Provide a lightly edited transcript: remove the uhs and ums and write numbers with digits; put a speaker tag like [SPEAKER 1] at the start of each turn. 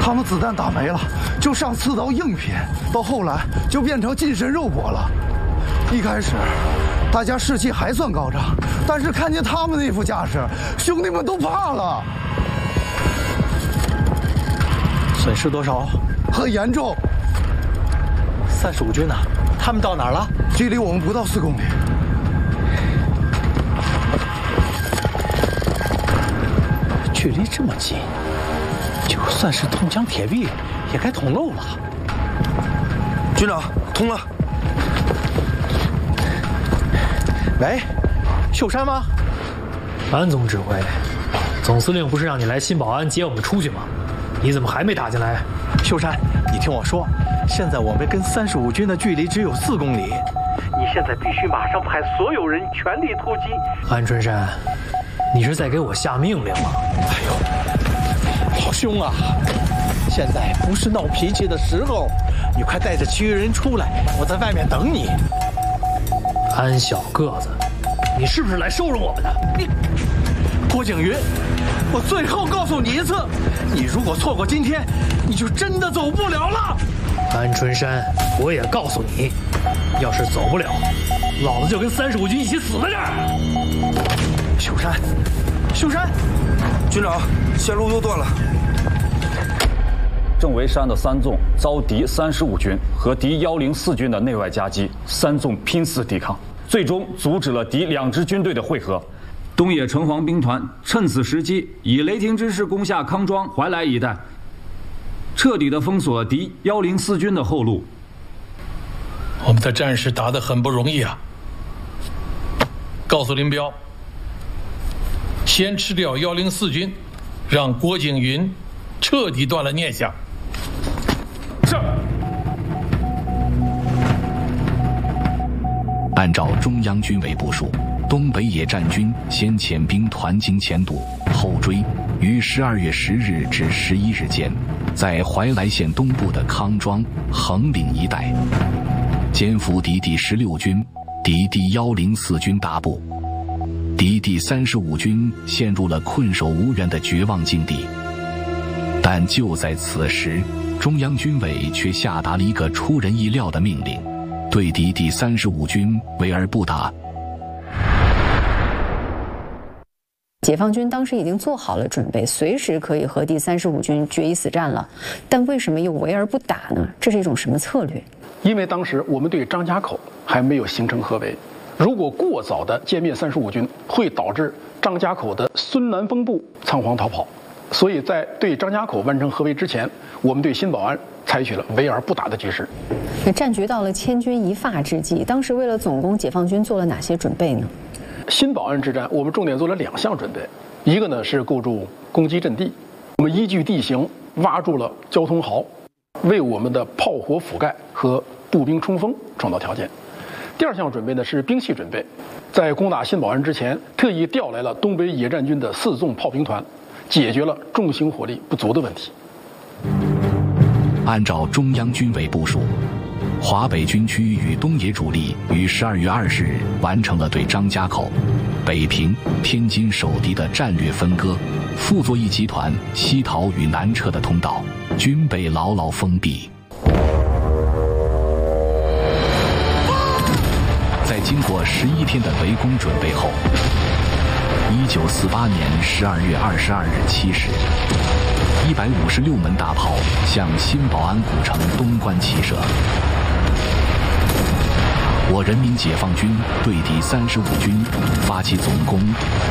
[SPEAKER 1] 他们子弹打没了，就上刺刀硬拼，到后来就变成近身肉搏了。一开始，大家士气还算高涨，但是看见他们那副架势，兄弟们都怕了。
[SPEAKER 2] 损失多少？
[SPEAKER 1] 很严重。
[SPEAKER 2] 35军呢？他们到哪儿了？
[SPEAKER 1] 距离我们不到4公里。
[SPEAKER 2] 距离这么近，就算是铜墙铁壁，也该通漏了。
[SPEAKER 3] 军长，通了。
[SPEAKER 2] 喂，秀山吗？
[SPEAKER 4] 安总指挥，总司令不是让你来新保安接我们出去吗？你怎么还没打进来？
[SPEAKER 2] 秀山，你听我说，现在我们跟35军的距离只有4公里，你现在必须马上派所有人全力突击。
[SPEAKER 4] 安春山，你是在给我下命令吗？
[SPEAKER 2] 哎呦，老兄啊，现在不是闹脾气的时候，你快带着其余人出来，我在外面等你。
[SPEAKER 4] 安小个子，你是不是来收拾我们的？
[SPEAKER 2] 你，郭景云，我最后告诉你一次，你如果错过今天，你就真的走不了了。
[SPEAKER 4] 安春山，我也告诉你，要是走不了，老子就跟35军一起死在这儿。
[SPEAKER 2] 秀山，秀山，
[SPEAKER 3] 军长，线路又断了。
[SPEAKER 5] 正围山的3纵遭敌35军和敌104军的内外夹击，3纵拼死抵抗，最终阻止了敌2支军队的会合。东野城隍兵团趁此时机，以雷霆之势攻下康庄、怀来一带，彻底的封锁敌104军的后路。
[SPEAKER 6] 我们的战士打得很不容易啊！告诉林彪，先吃掉104军，让郭景云彻底断了念想。是。
[SPEAKER 7] 按照中央军委部署，东北野战军先遣兵团经前堵后追，于12月10日至11日间，在怀来县东部的康庄、横岭一带，歼伏敌第16军、敌第104军大部。敌第35军陷入了困守无援的绝望境地。但就在此时，中央军委却下达了一个出人意料的命令，对敌第35军围而不打。
[SPEAKER 8] 解放军当时已经做好了准备，随时可以和第35军决一死战了，但为什么又围而不打呢？这是一种什么策略？
[SPEAKER 9] 因为当时我们对张家口还没有形成合围，如果过早的歼灭35军，会导致张家口的孙南风部仓皇逃跑。所以在对张家口完成合围之前，我们对新保安采取了围而不打的局势。
[SPEAKER 8] 战局到了千钧一发之际，当时为了总攻，解放军做了哪些准备呢？
[SPEAKER 9] 新保安之战，我们重点做了2项准备，一个呢是构筑攻击阵地，我们依据地形挖筑了交通壕，为我们的炮火覆盖和步兵冲锋创造条件。第2项准备呢是兵器准备，在攻打新保安之前，特意调来了东北野战军的4纵炮兵团，解决了重型火力不足的问题。
[SPEAKER 7] 按照中央军委部署，华北军区与东野主力于12月20日完成了对张家口、北平、天津守敌的战略分割，傅作义集团西逃与南撤的通道均被牢牢封闭。在经过11天的围攻准备后，1948年12月22日7时，156门大炮向新保安古城东关齐射。我人民解放军对敌35军发起总攻。